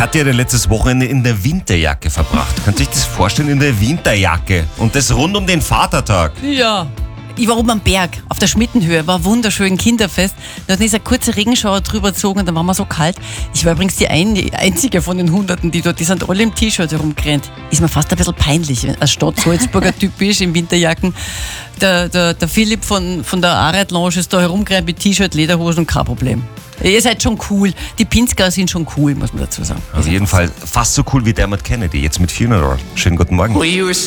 Katja hat ja letztes Wochenende in der Winterjacke verbracht. Kannst du dich das vorstellen, in der Winterjacke? Und das rund um den Vatertag. Ja. Ich war oben am Berg, auf der Schmittenhöhe, war wunderschön, Kinderfest. Dann ist eine kurze Regenschauer drüber gezogen und dann war mir so kalt. Ich war übrigens die einzige von den Hunderten, die dort, die sind alle im T-Shirt herumgerannt. Ist mir fast ein bisschen peinlich, wenn als Stadt-Salzburger typisch in Winterjacken. Der Philipp von der Aret Lounge ist da herumgerannt mit T-Shirt, Lederhosen und kein Problem. Ihr seid schon cool. Die Pinsker sind schon cool, muss man dazu sagen. Auf jeden Fall fast so cool wie Dermot Kennedy, jetzt mit Funeral. Schönen guten Morgen.